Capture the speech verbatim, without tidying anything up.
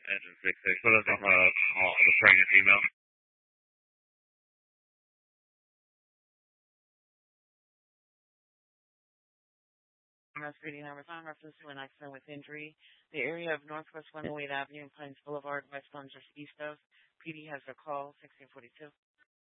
Engine six six. What is on the, on the pregnant female? Mass reading number five, reference to an accident with injury. The area of Northwest one oh eight Avenue and Pines Boulevard, West Palm, just east of. P D has a call, sixteen forty-two.